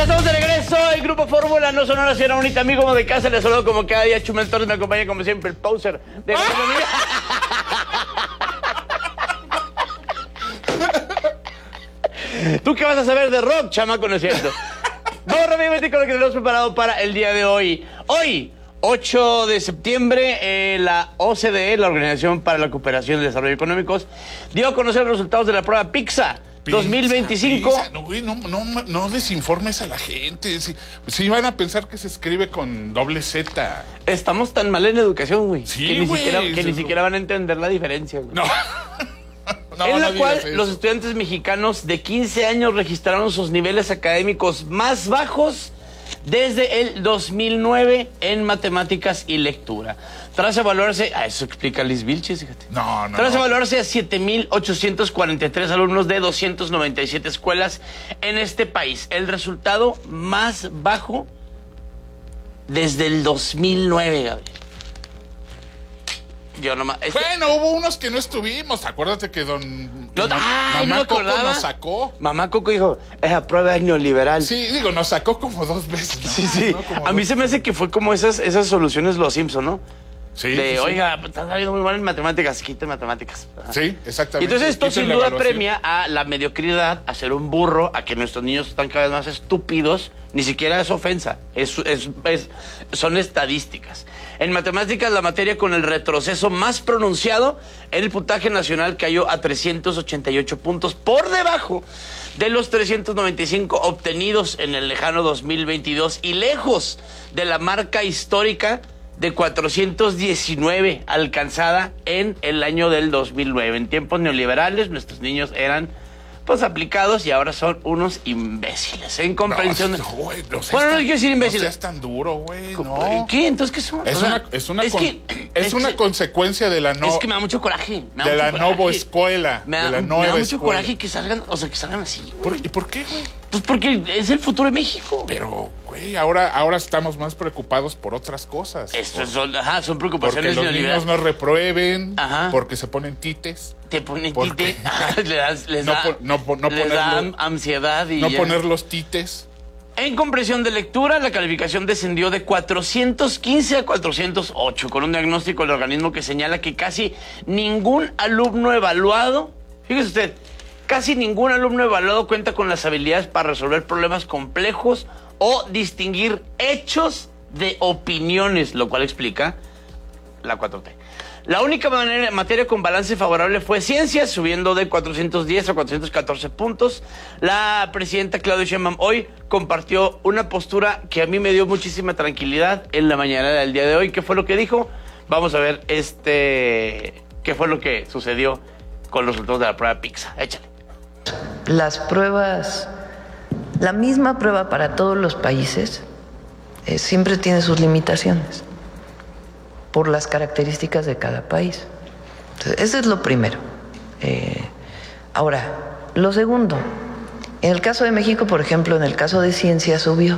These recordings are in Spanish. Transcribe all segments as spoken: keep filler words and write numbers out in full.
estamos de regreso. El Grupo Fórmula no son una señora bonita, amigo como de casa. Les saludo como cada día. Chumel Torres me acompaña como siempre, el poser de ¿Tú qué vas a saber de rock, chamaco? No es cierto. Vamos rápidamente con lo que tenemos preparado para el día de hoy. Hoy, ocho de septiembre, eh, la O C D E, la Organización para la Cooperación y el Desarrollo Económicos, dio a conocer los resultados de la prueba PISA dos mil veinticinco. Pizza, no, güey, no, no, no desinformes a la gente. Si, si van a pensar que se escribe con doble Z. Estamos tan mal en educación, güey. Sí, que, ni güey, siquiera, que eso. ni siquiera van a entender la diferencia, güey. No. No, en la no cual digas eso. los estudiantes mexicanos de quince años registraron sus niveles académicos más bajos desde el dos mil nueve en matemáticas y lectura. Tras evaluarse, ah, eso explica Liz Vilches, fíjate. No, no. Tras no. evaluarse a siete mil ochocientos cuarenta y tres alumnos de doscientas noventa y siete escuelas en este país. El resultado más bajo desde el dos mil nueve, Gabriel. Yo nomás... Este... Bueno, hubo unos que no estuvimos. Acuérdate que don... No, ma ay, mamá no Coco acordaba. nos sacó. Mamá Coco dijo, esa prueba es neoliberal. Sí, digo, nos sacó como dos veces, ¿no? Sí, sí. ¿No? Como A mí dos... se me hace que fue como esas, esas soluciones Los Simpson, ¿no? Sí, de, sí, oiga, estás saliendo muy mal en matemáticas, quiten matemáticas. Sí, exactamente. Y entonces esto Quiten sin la duda evaluación. premia a la mediocridad, a ser un burro, a que nuestros niños están cada vez más estúpidos. Ni siquiera es ofensa, es, es, es, son estadísticas. En matemáticas, la materia con el retroceso más pronunciado en el puntaje nacional cayó a trescientos ochenta y ocho puntos, por debajo de los trescientos noventa y cinco obtenidos en el lejano dos mil veintidós y lejos de la marca histórica de cuatrocientos diecinueve alcanzada en el año del dos mil nueve. En tiempos neoliberales, nuestros niños eran pues aplicados y ahora son unos imbéciles. En comprensión... No, no, güey, no seas bueno, no tan- quiero decir imbéciles. No seas tan duro, güey, no. ¿Qué? ¿Entonces qué son? Es O sea, una, es una, es con- que- es es una que- consecuencia de la no... Es que me da mucho coraje. Me da de mucho la coraje. nueva escuela. Me da, de la me nueva da mucho escuela. coraje que salgan, o sea, que salgan así, güey. ¿Por- ¿Y por qué, güey? Pues porque es el futuro de México. Pero, güey, ahora, ahora estamos más preocupados por otras cosas. Esto Por- son, ajá, son porque preocupaciones los niños neoliberales. no reprueben, Ajá. porque se ponen tites, Te ponen ¿Por tite, qué? les, das- les No da, po- no po- no les da ponerlo- ansiedad y no ya. poner los tites. En comprensión de lectura, la calificación descendió de cuatrocientos quince a cuatrocientos ocho, con un diagnóstico del organismo que señala que casi ningún alumno evaluado, fíjese usted, casi ningún alumno evaluado cuenta con las habilidades para resolver problemas complejos o distinguir hechos de opiniones, lo cual explica la cuatro T. La única manera, materia con balance favorable fue ciencias, subiendo de cuatrocientos diez a cuatrocientos catorce puntos. La presidenta Claudia Sheinbaum hoy compartió una postura que a mí me dio muchísima tranquilidad en la mañana del día de hoy. ¿Qué fue lo que dijo? Vamos a ver este qué fue lo que sucedió con los resultados de la prueba PISA. Échale. Las pruebas, la misma prueba para todos los países, eh, siempre tiene sus limitaciones por las características de cada país. Entonces, eso es lo primero. Eh, ahora, lo segundo, en el caso de México, por ejemplo, en el caso de ciencia subió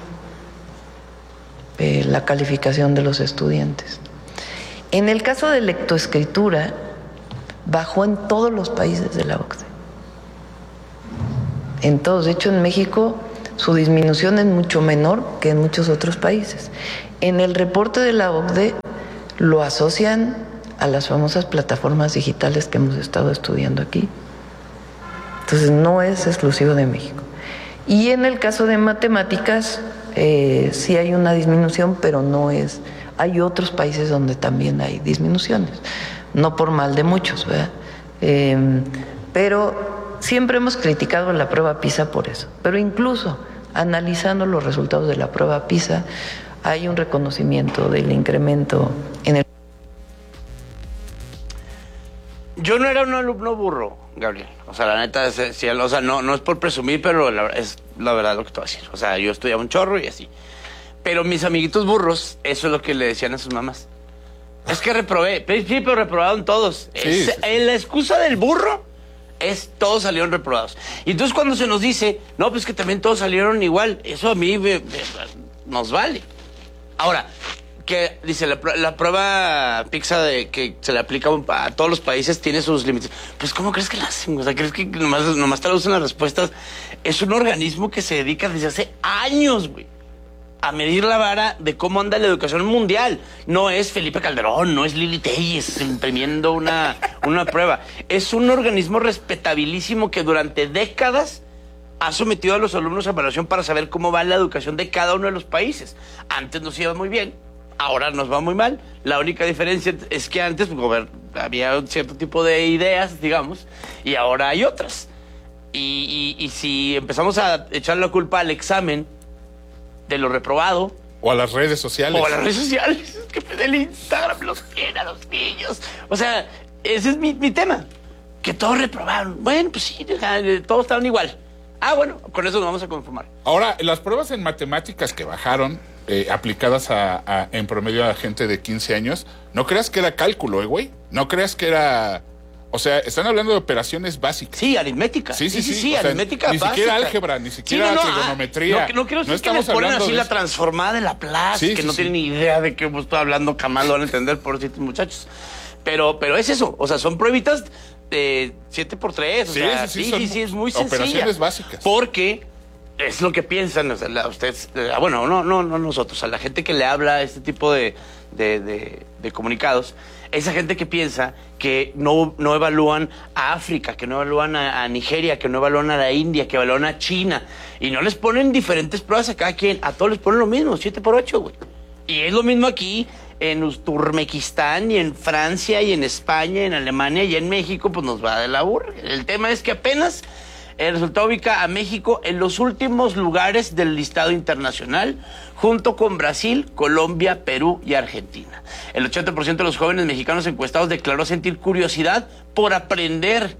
eh, la calificación de los estudiantes. En el caso de lectoescritura, bajó en todos los países de la O C D E. En todos. De hecho, en México su disminución es mucho menor que en muchos otros países. En el reporte de la O C D E lo asocian a las famosas plataformas digitales que hemos estado estudiando aquí. Entonces, no es exclusivo de México. Y en el caso de matemáticas, eh, sí hay una disminución, pero no es... Hay otros países donde también hay disminuciones, no por mal de muchos, ¿verdad? Eh, pero siempre hemos criticado la prueba PISA por eso. Pero incluso analizando los resultados de la prueba PISA, hay un reconocimiento del incremento en el... Yo no era un alumno burro, Gabriel. O sea, la neta, es, sí, o sea, no, no es por presumir, pero la, es la verdad lo que te voy a decir. O sea, yo estudiaba un chorro y así. Pero mis amiguitos burros, eso es lo que le decían a sus mamás. Es que reprobé. Pero, sí, pero reprobaron todos. Sí, Es- sí, sí. La excusa del burro es todos salieron reprobados. Y entonces cuando se nos dice, no, pues que también todos salieron igual, eso a mí me- me- nos vale. Ahora, que dice, la, la prueba PISA de que se le aplica a todos los países tiene sus límites. Pues, ¿cómo crees que la hacen? O sea, ¿crees que nomás, nomás traducen las respuestas? Es un organismo que se dedica desde hace años, güey, a medir la vara de cómo anda la educación mundial. No es Felipe Calderón, no es Lili Telles imprimiendo una, una prueba. Es un organismo respetabilísimo que durante décadas ha sometido a los alumnos a evaluación para saber cómo va la educación de cada uno de los países. Antes nos iba muy bien, ahora nos va muy mal. La única diferencia es que antes pues, había un cierto tipo de ideas, digamos, y ahora hay otras. Y, y, y si empezamos a echar la culpa al examen de lo reprobado, o a las redes sociales. O a las redes sociales. Es que el Instagram los tiene a los niños. O sea, ese es mi, mi tema. Que todos reprobaron. Bueno, pues sí, todos estaban igual. Ah, bueno, con eso nos vamos a conformar. Ahora, las pruebas en matemáticas que bajaron, eh, aplicadas a, a, en promedio a gente de quince años, no creas que era cálculo, eh, güey. No creas que era... O sea, están hablando de operaciones básicas. Sí, aritmética. Sí, sí, sí. sí, sí o sea, aritmética ni básica. siquiera álgebra, ni siquiera sí, no, no, trigonometría. Ah, no, no quiero decir no que les ponen así la eso. transformada de Laplace, sí, que sí, no sí. tienen ni idea de qué estoy hablando, jamás lo van a entender por ciertos muchachos. Pero, pero es eso, o sea, son pruebitas de siete por tres, o sí, sea, sí, sí, sí, sí, sí, es muy sencilla. Operaciones básicas. Porque es lo que piensan, o sea, la, ustedes, eh, bueno, no, no, no nosotros, a la gente que le habla este tipo de, de, de, de comunicados, esa gente que piensa que no, no evalúan a África, que no evalúan a, a Nigeria, que no evalúan a la India, que evalúan a China, y no les ponen diferentes pruebas a cada quien, a todos les ponen lo mismo, siete por ocho, güey. Y es lo mismo aquí en Uzbekistán y en Francia y en España y en Alemania y en México, pues nos va de la burra. El tema es que apenas el resultado ubica a México en los últimos lugares del listado internacional, junto con Brasil, Colombia, Perú y Argentina. El ochenta por ciento de los jóvenes mexicanos encuestados declaró sentir curiosidad por aprender.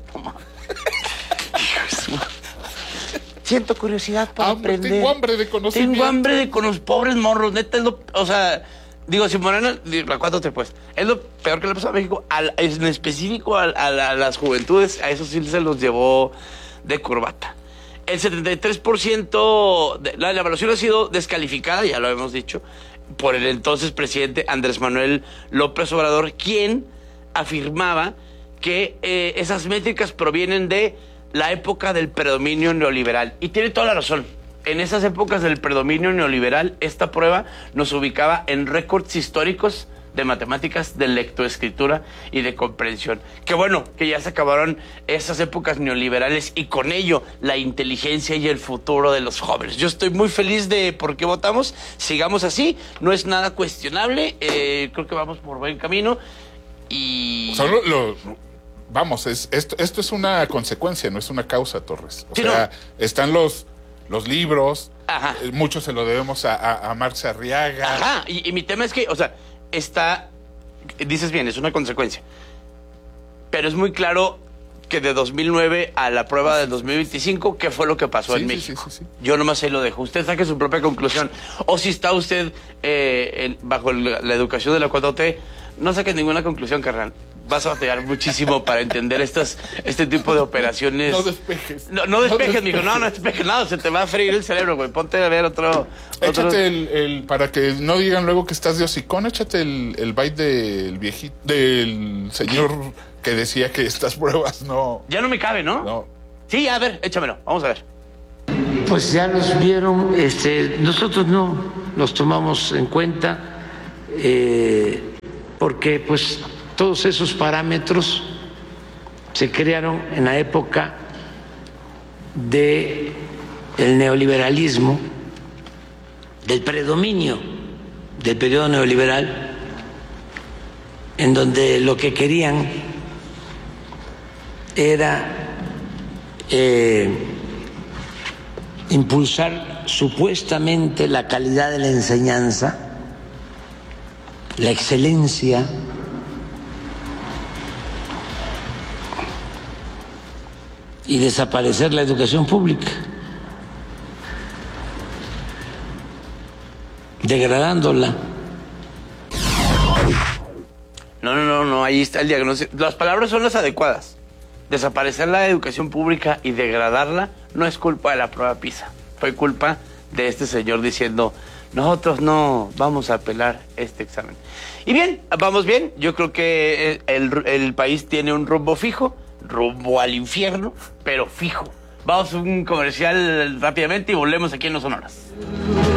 Siento curiosidad por hambre, aprender. Tengo hambre de conocimiento. Tengo hambre de con los pobres morros, neta, es lo, o sea, digo, si Morena, la cuatro te pues, es lo peor que le pasó a México, al, en específico a, a, a las juventudes, a eso sí se los llevó de corbata. El setenta y tres por ciento de la, la evaluación ha sido descalificada, ya lo hemos dicho, por el entonces presidente Andrés Manuel López Obrador, quien afirmaba que eh, esas métricas provienen de la época del predominio neoliberal. Y tiene toda la razón. En esas épocas del predominio neoliberal, esta prueba nos ubicaba en récords históricos de matemáticas, de lectoescritura y de comprensión. Qué bueno que ya se acabaron esas épocas neoliberales y con ello la inteligencia y el futuro de los jóvenes. Yo estoy muy feliz de por qué votamos. Sigamos así, no es nada cuestionable. Eh, creo que vamos por buen camino y... Solo lo... Vamos, es, esto, esto es una consecuencia, no es una causa, Torres. O sí, sea, no. están los, los libros, Ajá. eh, mucho se lo debemos a, a, a Marx Arriaga. Ajá, y, y mi tema es que, o sea, está, dices bien, es una consecuencia, pero es muy claro que de dos mil nueve a la prueba del dos mil veinticinco, ¿qué fue lo que pasó Sí, en sí, México? sí, sí, sí. Yo nomás ahí lo dejo. Usted saque su propia conclusión. O si está usted eh, en, bajo el, la educación de la cuatro T, no saque ninguna conclusión, carnal. Vas a batallar muchísimo para entender estas, este tipo de operaciones. No despejes. No, no despejes, no mijo. No, no despejes nada. Se te va a freír el cerebro, güey. Ponte a ver otro... otro... Échate el, el, para que no digan luego que estás de hocicón, échate el, el byte del viejito, del señor que decía que estas pruebas no... Ya no me cabe, ¿no? No. Sí, a ver, échamelo. Vamos a ver. Pues ya los vieron, este, nosotros no los tomamos en cuenta eh, porque pues todos esos parámetros se crearon en la época de el neoliberalismo, del predominio del periodo neoliberal, en donde lo que querían era eh, impulsar supuestamente la calidad de la enseñanza, la excelencia, y desaparecer la educación pública, degradándola. No, no, no, no, ahí está el diagnóstico. Las palabras son las adecuadas. Desaparecer la educación pública y degradarla no es culpa de la prueba PISA. Fue culpa de este señor diciendo nosotros no vamos a apelar este examen. Y bien, vamos bien. Yo creo que el, el país tiene un rumbo fijo, rumbo al infierno, pero fijo. Vamos a un comercial rápidamente y volvemos aquí en Los Sonoras.